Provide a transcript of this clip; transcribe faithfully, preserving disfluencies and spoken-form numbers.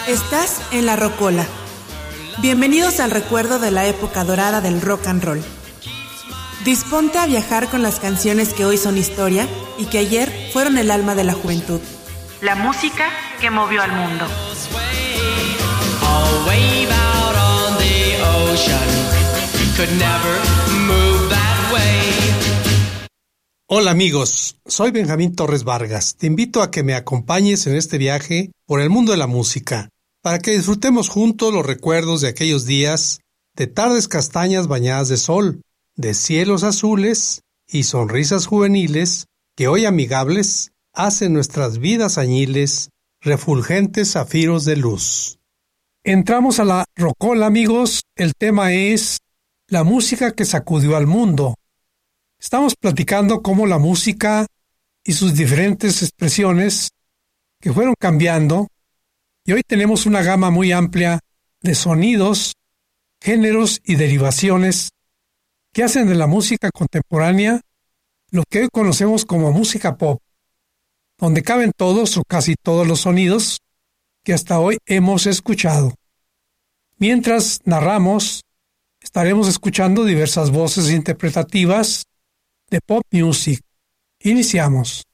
Estás en La Rocola. Bienvenidos al recuerdo de la época dorada del rock and roll. Disponte a viajar con las canciones que hoy son historia y que ayer fueron el alma de la juventud. La música que movió al mundo. Hola amigos, soy Benjamín Torres Vargas. Te invito a que me acompañes en este viaje por el mundo de la música, para que disfrutemos juntos los recuerdos de aquellos días, de tardes castañas bañadas de sol, de cielos azules y sonrisas juveniles que hoy amigables hacen nuestras vidas añiles refulgentes zafiros de luz. Entramos a la Rocola, amigos. El tema es la música que sacudió al mundo. Estamos platicando cómo la música y sus diferentes expresiones que fueron cambiando, y hoy tenemos una gama muy amplia de sonidos, géneros y derivaciones que hacen de la música contemporánea lo que hoy conocemos como música pop, donde caben todos o casi todos los sonidos que hasta hoy hemos escuchado. Mientras narramos, estaremos escuchando diversas voces interpretativas de pop music. Iniciamos.